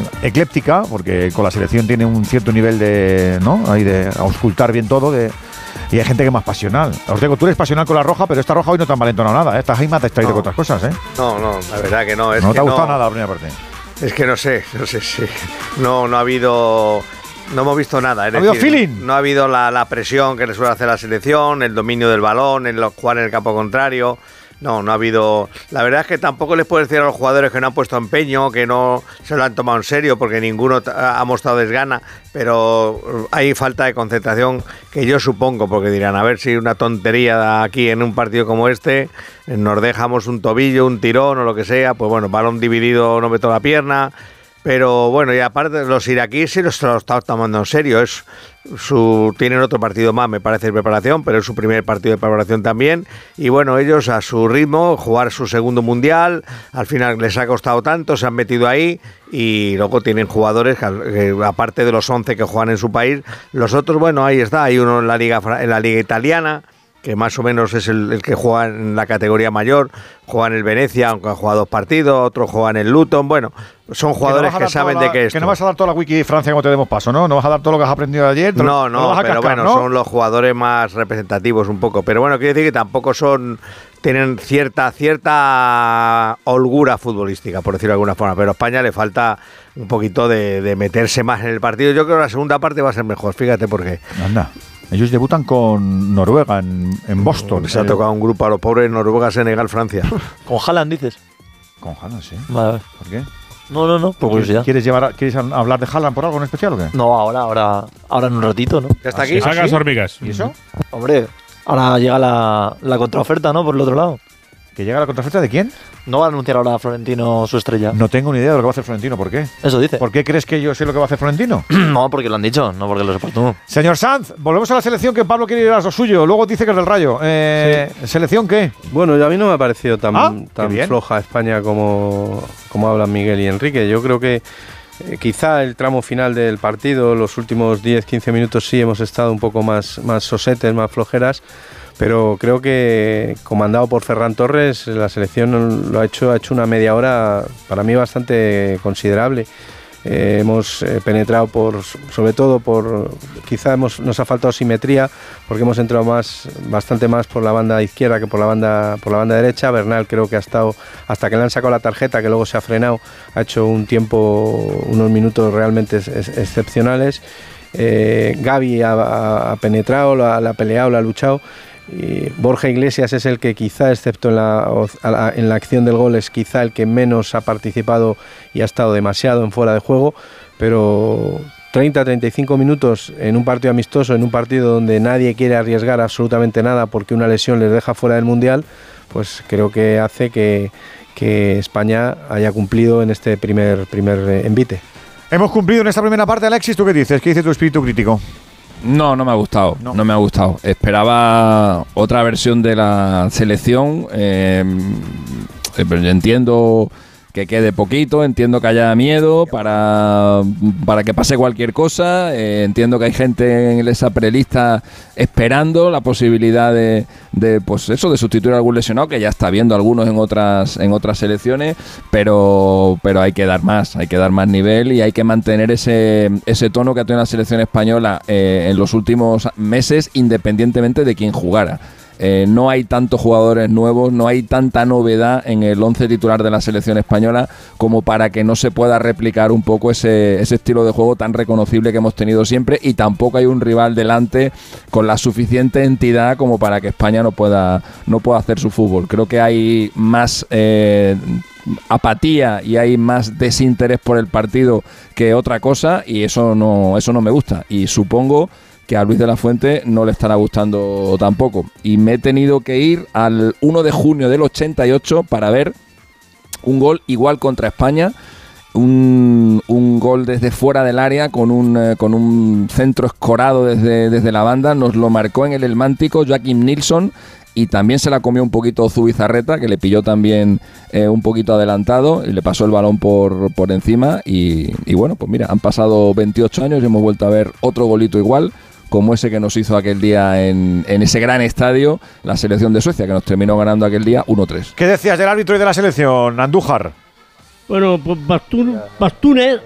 ecléptica, porque con la selección tiene un cierto nivel de, ¿no? Hay de auscultar bien todo, y hay gente que es más pasional. Os digo, tú eres pasional con la roja, pero esta roja hoy no te han valentonado nada, ¿eh? Esta Jaime te ha distraído con otras cosas, ¿eh? No, la verdad que no. No te ha gustado nada la primera parte. Es que no sé, sí. No ha habido... No hemos visto nada. ¿Ha habido feeling? No ha habido la presión que le suele hacer la selección, el dominio del balón, jugar en el campo contrario. No ha habido... La verdad es que tampoco les puedes decir a los jugadores que no han puesto empeño, que no se lo han tomado en serio, porque ninguno ha mostrado desgana, pero hay falta de concentración, que yo supongo, porque dirán, a ver si una tontería aquí en un partido como este, nos dejamos un tobillo, un tirón o lo que sea, pues bueno, balón dividido, no meto la pierna... Pero bueno, y aparte los iraquíes sí los están tomando en serio. Tienen otro partido más, me parece, de preparación, pero es su primer partido de preparación también. Y bueno, ellos a su ritmo, jugar su segundo mundial, al final les ha costado tanto, se han metido ahí y luego tienen jugadores que aparte de los 11 que juegan en su país, los otros, bueno, ahí está, hay uno en la liga italiana, que más o menos es el que juega en la categoría mayor, juega en el Venecia, aunque ha jugado 2 partidos, otro juega en el Luton, bueno, son jugadores que saben de qué es. Que no vas a dar toda la wiki Francia como te demos paso, ¿no? No vas a dar todo lo que has aprendido de ayer. No, pero bueno, ¿no? Son los jugadores más representativos un poco. Pero bueno, quiere decir que tampoco tienen cierta holgura futbolística, por decirlo de alguna forma. Pero a España le falta un poquito de meterse más en el partido. Yo creo que la segunda parte va a ser mejor, fíjate por qué. Anda. Ellos debutan con Noruega en Boston. Les ha tocado un grupo a los pobres: Noruega, Senegal, Francia. Con Haaland, dices. Con Haaland, sí. Vale. ¿Por qué? No, por curiosidad. ¿Quieres hablar de Haaland por algo en especial o qué? No, ahora en un ratito, ¿no? ¿Ya está aquí? Saca hormigas. ¿Y eso? Hombre, ahora llega la contraoferta, ¿no? Por el otro lado. ¿Que llega la contraoferta de quién? ¿No va a anunciar ahora Florentino su estrella? No tengo ni idea de lo que va a hacer Florentino. ¿Por qué? Eso dice. ¿Por qué crees que yo sé lo que va a hacer Florentino? No, porque lo han dicho, no porque lo sepas tú. Señor Sanz, volvemos a la selección, que Pablo quiere ir a lo suyo. Luego dice que es del Rayo. Sí. ¿Selección qué? Bueno, a mí no me ha parecido tan bien. floja España como hablan Miguel y Enrique. Yo creo que quizá el tramo final del partido, los últimos 10-15 minutos sí hemos estado un poco más sosetes, más flojeras. Pero creo que, comandado por Ferran Torres, la selección ha hecho una media hora para mí bastante considerable. Hemos penetrado sobre todo quizá nos ha faltado simetría, porque hemos entrado bastante más por la banda izquierda que por la banda derecha. Bernal creo que ha estado, hasta que le han sacado la tarjeta, que luego se ha frenado, ha hecho unos minutos realmente excepcionales. Gavi ha penetrado, la ha peleado, la ha luchado. Y Borja Iglesias es el que quizá, excepto en la acción del gol, es quizá el que menos ha participado y ha estado demasiado en fuera de juego, pero 30-35 minutos en un partido amistoso, en un partido donde nadie quiere arriesgar absolutamente nada porque una lesión les deja fuera del Mundial, pues creo que hace que España haya cumplido en este primer envite. Hemos cumplido en esta primera parte. Alexis, ¿tú qué dices? ¿Qué dice tu espíritu crítico? No me ha gustado. No me ha gustado. Esperaba otra versión de la selección. Pero yo entiendo que quede poquito, entiendo que haya miedo para que pase cualquier cosa, entiendo que hay gente en esa prelista esperando la posibilidad de sustituir a algún lesionado, que ya está viendo algunos en otras selecciones, pero hay que dar más nivel y hay que mantener ese tono que ha tenido la selección española en los últimos meses, independientemente de quién jugara. No hay tantos jugadores nuevos, no hay tanta novedad en el 11 titular de la selección española como para que no se pueda replicar un poco ese estilo de juego tan reconocible que hemos tenido siempre, y tampoco hay un rival delante con la suficiente entidad como para que España no pueda hacer su fútbol. Creo que hay más apatía y hay más desinterés por el partido que otra cosa, y eso no me gusta, y supongo que a Luis de la Fuente no le estará gustando tampoco. Y me he tenido que ir al 1 de junio del 88 para ver un gol igual contra España, un gol desde fuera del área con un centro escorado desde la banda. Nos lo marcó en el Helmántico Joaquim Nilsson, y también se la comió un poquito Zubizarreta, que le pilló también un poquito adelantado y le pasó el balón por encima. Y bueno, pues mira, han pasado 28 años y hemos vuelto a ver otro golito igual, como ese que nos hizo aquel día en ese gran estadio la selección de Suecia, que nos terminó ganando aquel día 1-3. ¿Qué decías del árbitro y de la selección, Andújar? Bueno, pues Bastunes